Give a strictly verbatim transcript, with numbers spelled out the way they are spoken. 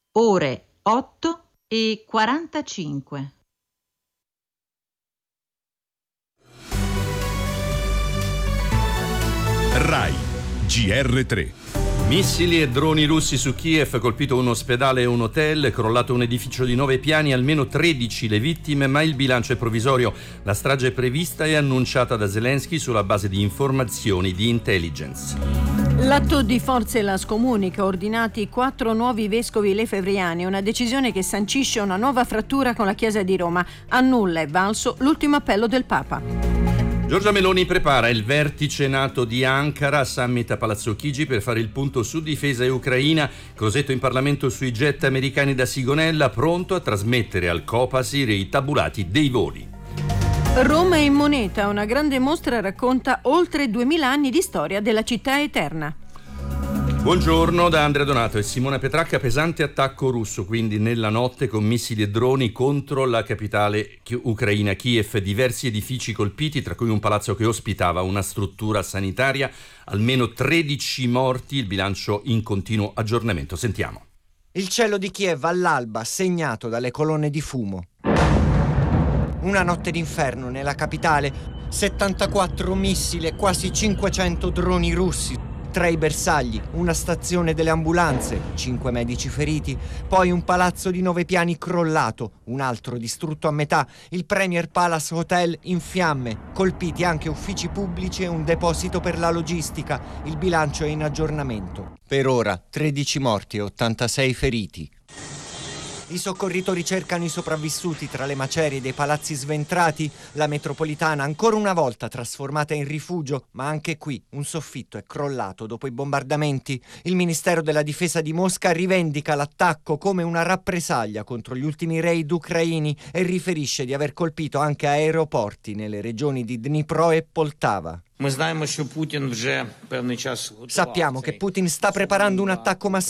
ore otto e quarantacinque. Rai G R tre. Missili e droni russi su Kiev, colpito un ospedale e un hotel, crollato un edificio di nove piani, almeno tredici le vittime, ma il bilancio è provvisorio. La strage prevista e annunciata da Zelensky sulla base di informazioni di intelligence. L'atto di forza e la scomunica, ordinati quattro nuovi vescovi lefebvriani, una decisione che sancisce una nuova frattura con la Chiesa di Roma. Annulla e valso l'ultimo appello del Papa. Giorgia Meloni prepara il vertice NATO di Ankara, summit a Palazzo Chigi per fare il punto su difesa e Ucraina. Crosetto in Parlamento sui jet americani da Sigonella, pronto a trasmettere al Copasir i tabulati dei voli. Roma in moneta, una grande mostra racconta oltre duemila anni di storia della città eterna. Buongiorno da Andrea Donato e Simona Petracca. Pesante attacco russo quindi nella notte con missili e droni contro la capitale ucraina Kiev, diversi edifici colpiti, tra cui un palazzo che ospitava una struttura sanitaria, almeno tredici morti, il bilancio in continuo aggiornamento. Sentiamo. Il cielo di Kiev all'alba segnato dalle colonne di fumo. Una notte d'inferno nella capitale, settantaquattro missili e quasi cinquecento droni russi. Tre i bersagli, una stazione delle ambulanze, cinque medici feriti, poi un palazzo di nove piani crollato, un altro distrutto a metà, il Premier Palace Hotel in fiamme, colpiti anche uffici pubblici e un deposito per la logistica. Il bilancio è in aggiornamento. Per ora tredici morti e ottantasei feriti. I soccorritori cercano i sopravvissuti tra le macerie dei palazzi sventrati, la metropolitana ancora una volta trasformata in rifugio, ma anche qui un soffitto è crollato dopo i bombardamenti. Il Ministero della Difesa di Mosca rivendica l'attacco come una rappresaglia contro gli ultimi raid ucraini e riferisce di aver colpito anche aeroporti nelle regioni di Dnipro e Poltava. Sappiamo che Putin sta preparando un attacco massiccio